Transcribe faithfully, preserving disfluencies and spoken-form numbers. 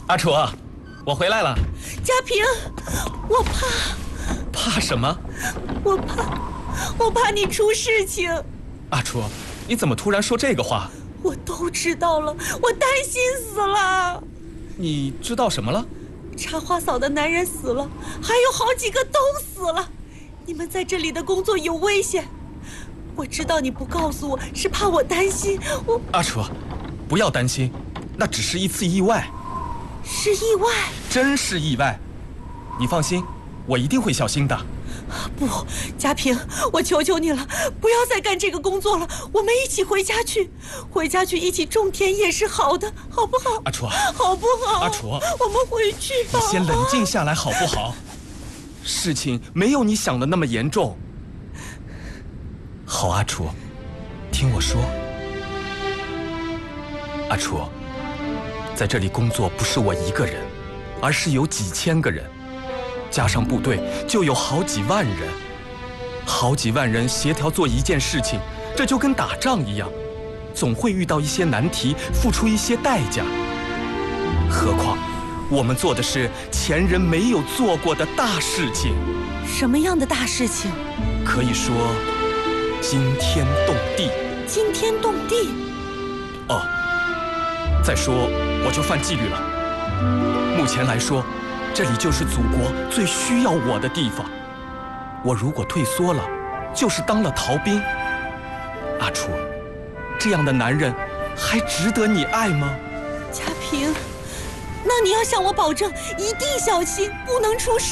阿楚，我回来了。 家平，我怕。 怕什么？ 我怕，我怕你出事情。 阿楚，你怎么突然说这个话？ 我都知道了，我担心死了。 你知道什么了？ 插花嫂的男人死了，还有好几个都死了。你们在这里的工作有危险。我知道你不告诉我是怕我担心。我阿楚，不要担心，那只是一次意外。 是意外？ 真是意外。你放心，我一定会小心的。 不，家平，我求求你了，不要再干这个工作了。我们一起回家去，回家去一起种田也是好的，好不好？ 阿楚， 好不好？ 阿楚， 我们回去吧。 你先冷静下来好不好？事情没有你想的那么严重。好，阿楚，听我说。阿楚，在这里工作不是我一个人，而是有几千个人，加上部队就有好几万人，好几万人协调做一件事情，这就跟打仗一样，总会遇到一些难题，付出一些代价。何况我们做的是前人没有做过的大事情。 什么样的大事情？ 可以说惊天动地。 惊天动地？ 哦，再说我就犯纪律了。目前来说，这里就是祖国最需要我的地方。我如果退缩了，就是当了逃兵。阿楚，这样的男人还值得你爱吗？ 家平，那你要向我保证，一定小心，不能出事。